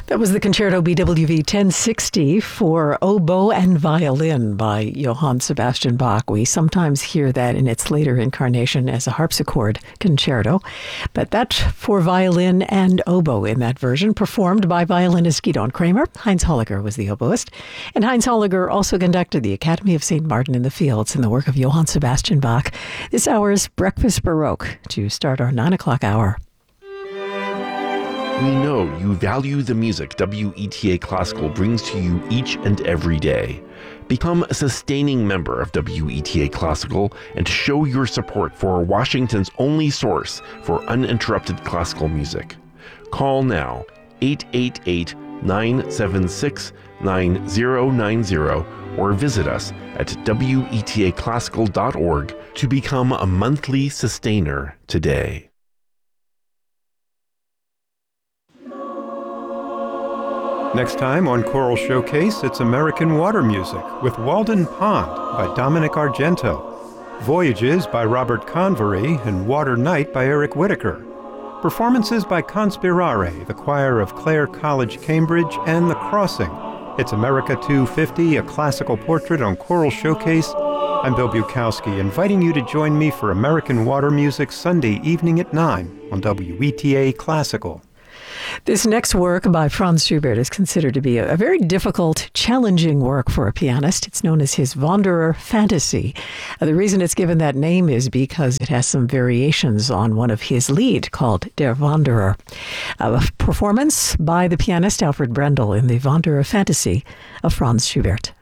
That was the Concerto BWV 1060 for oboe and violin by Johann Sebastian Bach. We sometimes hear that in its later incarnation as a harpsichord concerto, but that's for violin and oboe in that version, performed by violinist Gidon Kremer. Heinz Holliger was the oboist, and Heinz Holliger also conducted the Academy of St. Martin in the Fields in the work of Johann Sebastian Bach. This hour's Breakfast Baroque to start our 9 o'clock hour. We know you value the music WETA Classical brings to you each and every day. Become a sustaining member of WETA Classical and show your support for Washington's only source for uninterrupted classical music. Call now 888-976-9090 or visit us at wetaclassical.org to become a monthly sustainer today. Next time on Choral Showcase, it's American Water Music with Walden Pond by Dominic Argento, Voyages by Robert Convery, and Water Night by Eric Whitaker. Performances by Conspirare, the choir of Clare College, Cambridge, and The Crossing. It's America 250, a classical portrait on Choral Showcase. I'm Bill Bukowski, inviting you to join me for American Water Music Sunday evening at 9 on WETA Classical. This next work by Franz Schubert is considered to be a very difficult, challenging work for a pianist. It's known as his Wanderer Fantasy. The reason it's given that name is because it has some variations on one of his lied called Der Wanderer. A performance by the pianist Alfred Brendel in the Wanderer Fantasy of Franz Schubert.